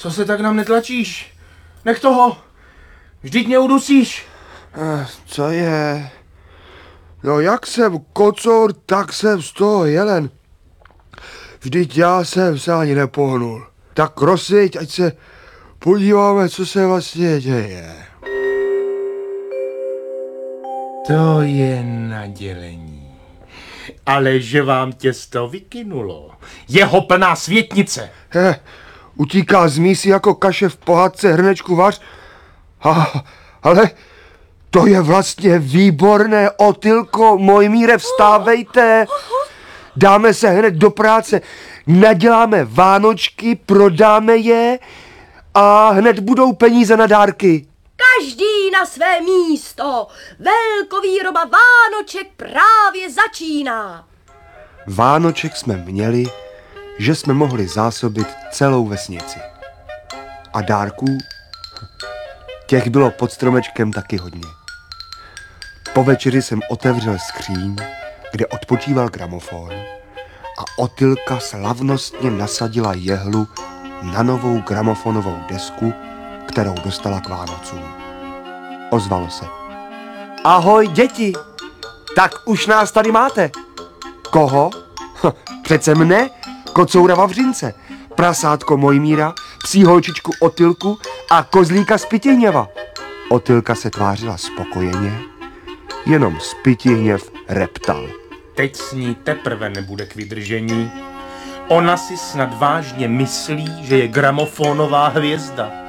Co se tak na mne tlačíš? Nech toho. Vždyť mě udusíš. Co je? No jak jsem kocour, tak jsem z toho jelen. Vždyť já jsem se ani nepohnul. Tak rozsvěť, ať se podíváme, co se vlastně děje. To je nadělení. Ale že vám těsto vykynulo. Jeho plná světnice. Utíká z mísí jako kaše v pohádce Hrnečku vař. Ale to je vlastně výborné, Otylko, Mojmíre, vstávejte. Dáme se hned do práce, naděláme vánočky, prodáme je a hned budou peníze na dárky. Každý na své místo. Velkovýroba Vánoček právě začíná. Vánoček jsme měli, že jsme mohli zásobit celou vesnici. A dárků? Těch bylo pod stromečkem taky hodně. Po večeři jsem otevřel skříň, kde odpočíval gramofon a Otylka slavnostně nasadila jehlu na novou gramofonovou desku, kterou dostala k Vánocům. Ozvalo se. Ahoj, děti! Tak už nás tady máte. Koho? Přece mne, kocoura Vavřince, prasátko Mojmíra, psí holčičku Otylku a kozlíka Spytihněva. Otylka se tvářila spokojeně, jenom Spytihněv reptal. Teď s ní teprve nebude k vydržení. Ona si snad vážně myslí, že je gramofonová hvězda.